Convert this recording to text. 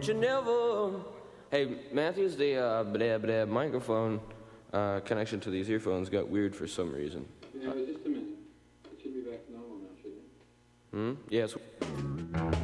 don't you never. Hey, Matthews, the microphone connection to these earphones got weird for some reason. Yeah, just a minute. It should be back to normal now, shouldn't it? Yes.